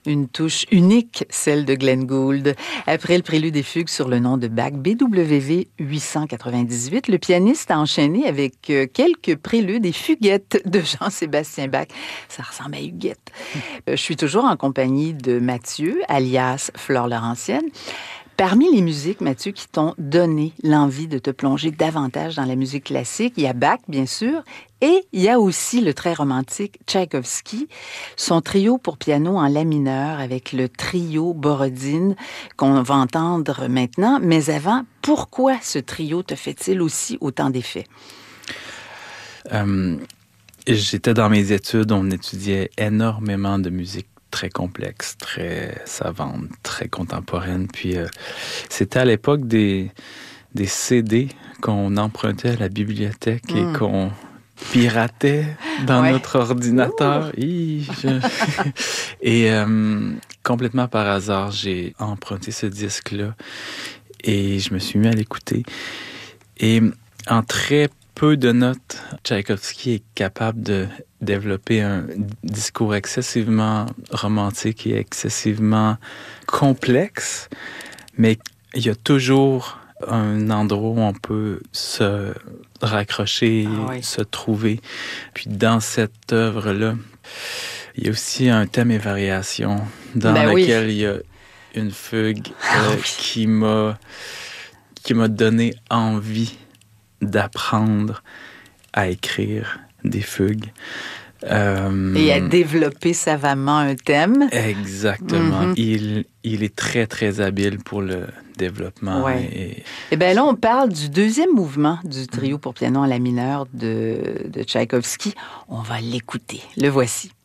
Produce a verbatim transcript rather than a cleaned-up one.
Une touche unique, celle de Glenn Gould. Après le prélude et fugue sur le nom de Bach, B W V huit cent quatre-vingt-dix-huit, le pianiste a enchaîné avec quelques préludes et fuguettes de Jean-Sébastien Bach. Ça ressemble à Huguette. Je suis toujours en compagnie de Mathieu, alias Flore Laurentienne. Parmi les musiques, Mathieu, qui t'ont donné l'envie de te plonger davantage dans la musique classique, il y a Bach, bien sûr, et il y a aussi le très romantique Tchaïkovski, son trio pour piano en la mineur avec le trio Borodine qu'on va entendre maintenant. Mais avant, pourquoi ce trio te fait-il aussi autant d'effet? Euh, j'étais dans mes études, on étudiait énormément de musique très complexe, très savante, très contemporaine. Puis euh, c'était à l'époque des, des C D qu'on empruntait à la bibliothèque mm. et qu'on piratait dans ouais. notre ordinateur. Hi, je... et euh, complètement par hasard, j'ai emprunté ce disque-là et je me suis mis à l'écouter. Et en très peu de notes, Tchaïkovski est capable de développer un discours excessivement romantique et excessivement complexe, mais il y a toujours un endroit où on peut se raccrocher, ah oui. se trouver. Puis dans cette œuvre-là, il y a aussi un thème et variation dans ben lequel oui. il y a une fugue ah euh, oui. qui m'a qui m'a donné envie d'apprendre à écrire des fugues. Euh, Et à développer savamment un thème. Exactement. Mm-hmm. Il, il est très, très habile pour le développement. Ouais. Et... et bien là, on parle du deuxième mouvement du trio pour piano en la mineur de, de Tchaïkovski. On va l'écouter. Le voici.